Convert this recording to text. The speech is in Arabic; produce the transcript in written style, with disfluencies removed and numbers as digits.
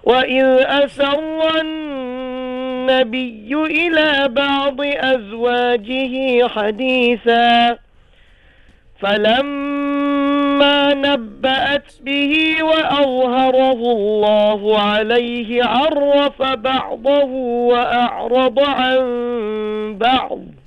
وإذ أسر النبي إلى بعض أزواجه حديثا فلما نبأت به وأظهره الله عليه عرف بعضه وأعرض عن بعض